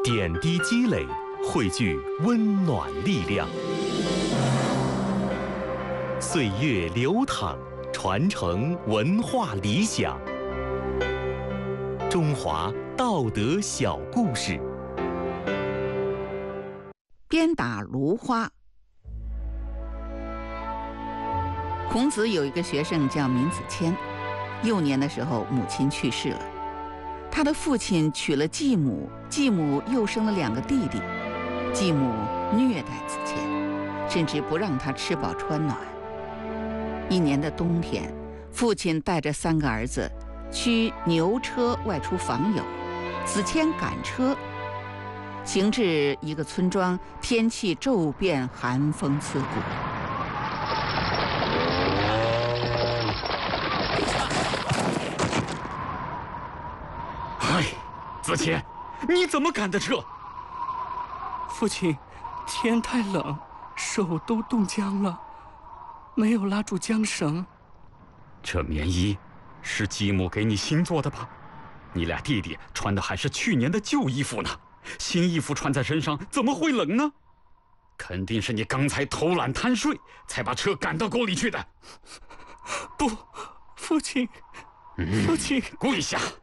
点滴积累，汇聚温暖力量。岁月流淌，传承文化理想。中华道德小故事。 鞭打芦花。孔子有一个学生叫闵子骞，幼年的时候母亲去世了，他的父亲娶了继母，继母又生了2个弟弟，继母虐待子骞，甚至不让他吃饱穿暖。一年的冬天，父亲带着3个儿子驱牛车外出访友，子骞赶车，行至一个村庄，天气骤变，寒风刺骨。 哎，子骞，你怎么赶的车？ 父亲，天太冷，手都冻僵了，没有拉住缰绳。 这棉衣是继母给你新做的吧？你俩弟弟穿的还是去年的旧衣服呢，新衣服穿在身上怎么会冷呢？肯定是你刚才偷懒贪睡，才把车赶到沟里去的。 不，父亲，父亲， 跪下！